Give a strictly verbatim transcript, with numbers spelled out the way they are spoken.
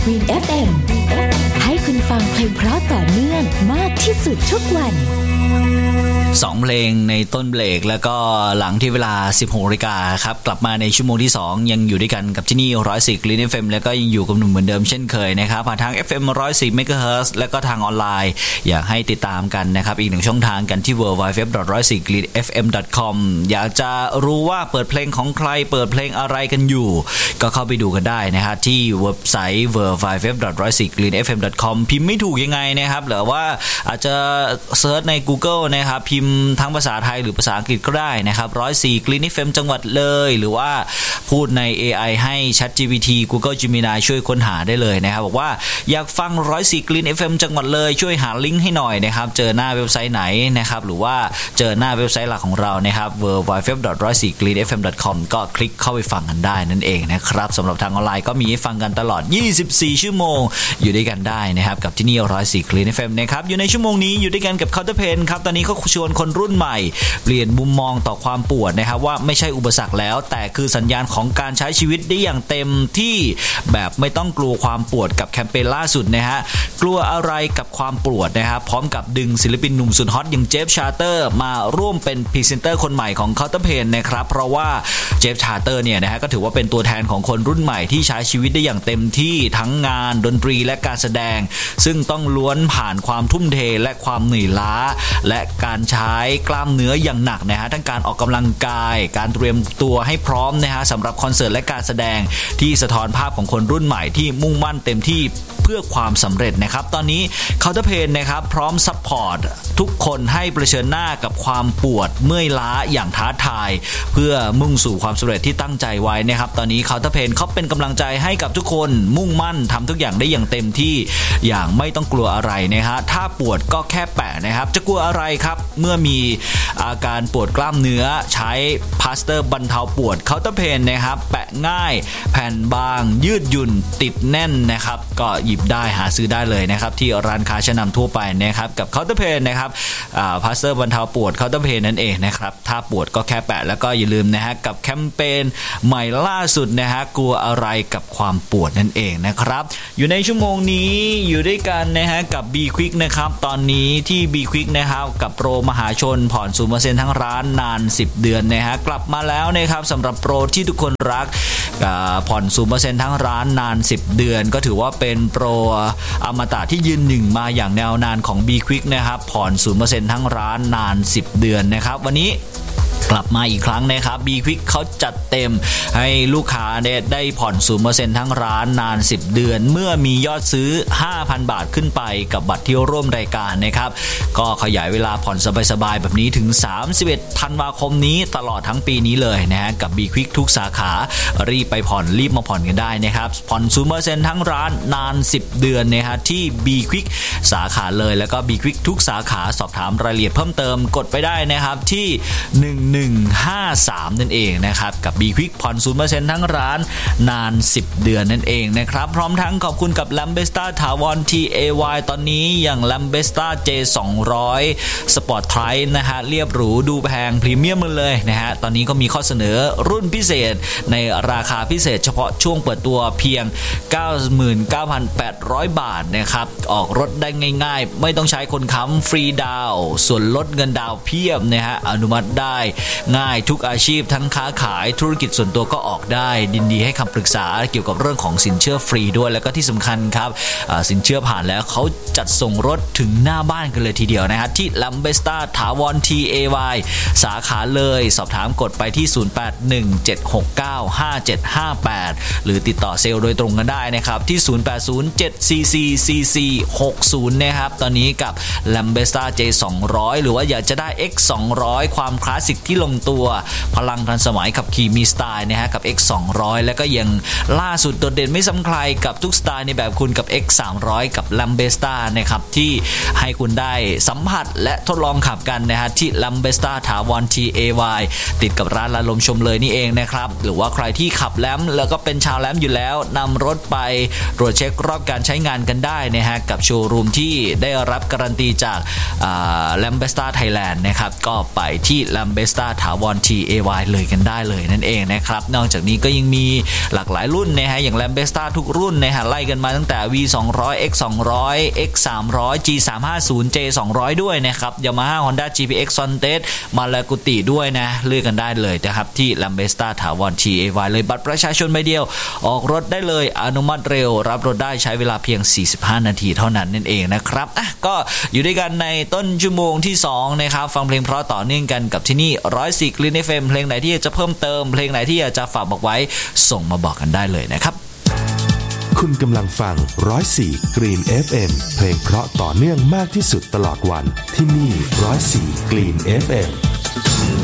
Green เอฟ เอ็ม ให้คุณฟังเพลงเพราะต่อเนื่องมากที่สุดทุกวันสองเพลงในต้นเบรกแล้วก็หลังที่เวลา สิบหกนาฬิกา นครับกลับมาในชั่วโมงที่สองยังอยู่ด้วยกันกับที่นี่หนึ่งร้อยสี่ Green เอฟ เอ็ม แล้วก็ยังอยู่กับหนุ่มเหมือนเดิมเช่นเคยนะครับผ่านทาง เอฟ เอ็ม หนึ่งร้อยสี่ เมกะเฮิรตซ์ แล้วก็ทางออนไลน์อยากให้ติดตามกันนะครับอีกหนึ่งช่องทางกันที่ ดับเบิลยู ดับเบิลยู ดับเบิลยู ดอท หนึ่งร้อยสี่ กรีน เอฟ เอ็ม ดอท คอม อยากจะรู้ว่าเปิดเพลงของใครเปิดเพลงอะไรกันอยู่ก็เข้าไปดูกันได้นะครับที่เว็บไซต์ ดับเบิลยู ดับเบิลยู ดับเบิลยู ดอท หนึ่งร้อยสี่ กรีน เอฟ เอ็ม ดอท คอม พิมพ์ไม่ถูกยังไงนะครับหรือว่าอาจจะเซิร์ชใน Google นะครับพิมพ์ทั้งภาษาไทยหรือภาษาอังกฤษก็ได้นะครับหนึ่งร้อยสี่ Green เอฟ เอ็ม จังหวัดเลยหรือว่าพูดใน เอ ไอ ให้ ChatGPT Google Gemini ช่วยค้นหาได้เลยนะครับบอกว่าอยากฟังหนึ่งร้อยสี่ Green เอฟ เอ็ม จังหวัดเลยช่วยหาลิงก์ให้หน่อยนะครับเจอหน้าเว็บไซต์ไหนนะครับหรือว่าเจอหน้าเว็บไซต์หลักของเรานะครับ ดับเบิลยู ดับเบิลยู ดับเบิลยู ดอท หนึ่งร้อยสี่ กรีน เอฟ เอ็ม ดอท คอม ก็คลิกเข้าไปฟังกันได้นั่นเองนะครับสำหรับทางออนไลน์ก็มีให้ฟังกันตลอดยี่สิบสี่ชั่วโมงอยู่ด้วยกันได้นะครับกับที่นี่หนึ่งร้อยสี่ Green เอฟ เอ็ม นะครับอยู่ในชั่วโมงนี้อยู่ด้วยกันกับ Counter Pain ครับตอนนี้เขาชวนคนรุ่นใหม่เปลี่ยนมุมมองต่อความปวดนะครับว่าไม่ใช่อุปสรรคแล้วแต่คือสัญญาณของการใช้ชีวิตได้อย่างเต็มที่แบบไม่ต้องกลัวความปวดกับแคมเปญล่าสุดนะฮะกลัวอะไรกับความปวดนะครับพร้อมกับดึงศิลปินหนุ่มสุดฮอตอย่างเจฟชาร์เตอร์มาร่วมเป็นพรีเซนเตอร์คนใหม่ของ Counter Pain นะครับเพราะว่าเจฟชาร์เตอร์เนี่ยนะฮะก็ถือว่าเป็นตัวแทนของคนรุ่นใหม่ที่ใช้ชีวิตได้อย่างเต็มที่ทั้งงานดนตรีและการแสดงซึ่งต้องล้วนผ่านความทุ่มเทและความเหนื่อยล้าและการใช้กล้ามเนื้ออย่างหนักนะฮะทั้งการออกกำลังกายการเตรียมตัวให้พร้อมนะฮะสำหรับคอนเสิร์ตและการแสดงที่สะท้อนภาพของคนรุ่นใหม่ที่มุ่งมั่นเต็มที่เพื่อความสำเร็จนะครับตอนนี้ Counter Pain นะครับพร้อมซัพพอร์ตทุกคนให้เผชิญหน้ากับความปวดเมื่อยล้าอย่างท้าทายเพื่อมุ่งสู่ความสำเร็จที่ตั้งใจไว้นะครับตอนนี้ Counter Pain เขาเป็นกำลังใจให้กับทุกคนมุ่งมั่นทำทุกอย่างได้อย่างเต็มที่อย่างไม่ต้องกลัวอะไรนะฮะถ้าปวดก็แค่แปะนะครับจะกลัวอะไรครับเมื่อมีอาการปวดกล้ามเนื้อใช้พลาสเตอร์บรรเทาปวด Counter Pain นะครับแปะง่ายแผ่นบางยืดหยุ่นติดแน่นนะครับก็หยิบได้หาซื้อได้เลยนะครับที่ร้านค้าชั้นนำทั่วไปนะครับกับ Counter Pain นะครับพลาสเตอร์บรรเทาปวด Counter Pain นั่นเองนะครับถ้าปวดก็แค่แปะแล้วก็อย่าลืมนะฮะกับแคมเปญใหม่ล่าสุดนะฮะกลัวอะไรกับความปวดนั่นเองนะครับอยู่ในชั่วโมงนี้อยู่ด้วยกันนะฮะกับ B Quick นะครับตอนนี้ที่ B Quick นะครับกับโปรมหาชนผ่อน ศูนย์เปอร์เซ็นต์ ทั้งร้านนานสิบเดือนนะฮะกลับมาแล้วนะครับสำหรับโปรที่ทุกคนรักผ่อน ศูนย์เปอร์เซ็นต์ ทั้งร้านนานสิบเดือนก็ถือว่าเป็นโปรอมตะที่ยืนหนึ่งมาอย่างยาวนานของ B Quick นะครับผ่อน ศูนย์เปอร์เซ็นต์ ทั้งร้านนานสิบเดือนนะครับวันนี้กลับมาอีกครั้งนะครับ B Quick เขาจัดเต็มให้ลูกค้าได้ผ่อน ศูนย์เปอร์เซ็นต์ ทั้งร้านนานสิบเดือนเมื่อมียอดซื้อ ห้าพัน บาทขึ้นไปกับบัตรที่ร่วมรายการนะครับก็ขยายเวลาผ่อนสบายๆแบบนี้ถึงสามสิบเอ็ดธันวาคมนี้ตลอดทั้งปีนี้เลยนะฮะกับ B Quick ทุกสาขารีบไปผ่อนรีบมาผ่อนกันได้นะครับผ่อน ศูนย์เปอร์เซ็นต์ ทั้งร้านนานสิบเดือนนะฮะที่ B Quick สาขาเลยแล้วก็ B Quick ทุกสาขาสอบถามรายละเอียดเพิ่มเติมกดไปได้นะครับที่หนึ่งหนึ่งห้าสามนั่นเองนะครับกับ B Quick ผ่อน ศูนย์เปอร์เซ็นต์ ทั้งร้านนานสิบเดือนนั่นเองนะครับพร้อมทั้งขอบคุณกับ Lambesta ถาวร ที เอ วาย ตอนนี้อย่าง Lambesta เจ สองร้อย Sport Trike นะฮะเรียบหรูดูแพงพรีเมียมมันเลยนะฮะตอนนี้ก็มีข้อเสนอรุ่นพิเศษในราคาพิเศษเฉพาะช่วงเปิดตัวเพียง เก้าหมื่นเก้าพันแปดร้อย บาทนะครับออกรถได้ง่ายๆไม่ต้องใช้คนค้ำฟรีดาวน์ส่วนลดเงินดาวน์เพียบนะฮะอนุมัติได้ง่ายทุกอาชีพทั้งค้าขายธุรกิจส่วนตัวก็ออกได้ยินดีให้คำปรึกษาเกี่ยวกับเรื่องของสินเชื่อฟรีด้วยแล้วก็ที่สำคัญครับสินเชื่อผ่านแล้วเขาจัดส่งรถถึงหน้าบ้านกันเลยทีเดียวนะฮะที่ Lambesta ถาวร ที เอ วาย สาขาเลยสอบถามกดไปที่ศูนย์ แปด หนึ่ง เจ็ด หก เก้า ห้า เจ็ด ห้า แปดหรือติดต่อเซลล์โดยตรงกันได้นะครับที่ศูนย์ แปด ศูนย์ เจ็ด สี่ สี่ สี่ สี่ หก ศูนย์นะครับตอนนี้กับ Lambesta เจ สองร้อย หรือว่าอยากจะได้ เอ็กซ์ สองร้อย ความคลาสสิกที่ลงตัวพลังทันสมัยขับขี่มีสไตล์นะฮะกับ เอ็กซ์ สองร้อย แล้วก็ยังล่าสุดโดดเด่นไม่ซ้ำใครกับทุกสไตล์ในแบบคุณกับ เอ็กซ์ สามร้อย กับ Lambesta นะครับที่ให้คุณได้สัมผัสและทดลองขับกันนะฮะที่ Lambesta ถาวร ที เอ วาย ติดกับร้านลาลมชมเลยนี่เองนะครับหรือว่าใครที่ขับแลมแล้วก็เป็นชาวแลมอยู่แล้วนำรถไปตรวจเช็ครอบการใช้งานกันได้นะฮะกับโชว์รูมที่ได้รับการันตีจาก Lambesta Thailand นะครับก็ไปที่ Lambesta ต้าถาวร ที เอ วาย เลยกันได้เลยนั่นเองนะครับนอกจากนี้ก็ยังมีหลากหลายรุ่นนะฮะอย่าง Lambesta ทุกรุ่นนะฮะไล่กันมาตั้งแต่ วี สองร้อย เอ็กซ์ สองร้อย เอ็กซ์ สามร้อย จี สามห้าศูนย์ เจ สองร้อย ด้วยนะครับ Yamaha Honda จี พี เอ็กซ์ Sontes มาลากุติด้วยนะเลือกกันได้เลยนะครับที่ Lambesta ถาวร ที เอ วาย เลยบัตรประชาชนใบเดียวออกรถได้เลยอนุมัติเร็วรับรถได้ใช้เวลาเพียงสี่สิบห้านาทีเท่านั้นนั่นเองนะครับอ่ะก็อยู่ด้วยกันในต้นชั่วโมงที่สองนะครับฟังเพลงเพราะต่อเนื่องกันกับที่นี่หนึ่งศูนย์สี่ Green เอฟ เอ็ม เพลงไหนที่อยากจะเพิ่มเติมเพลงไหนที่อยากจะฝากบอกไว้ส่งมาบอกกันได้เลยนะครับคุณกำลังฟังหนึ่งศูนย์สี่ Green เอฟ เอ็ม เพลงเพราะต่อเนื่องมากที่สุดตลอดวันที่นี่หนึ่งศูนย์สี่ Green เอฟ เอ็ม